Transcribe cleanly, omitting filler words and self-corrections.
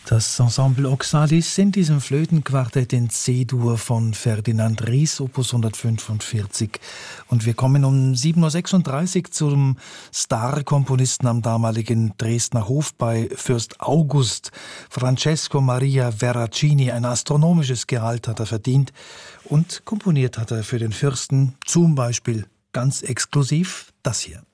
Das Ensemble Oxalis in diesem Flötenquartett in C-Dur von Ferdinand Ries, Opus 145. Und wir kommen um 7.36 Uhr zum Star-Komponisten am damaligen Dresdner Hof bei Fürst August. Francesco Maria Veracini, ein astronomisches Gehalt hat er verdient. Und komponiert hat er für den Fürsten zum Beispiel ganz exklusiv das hier.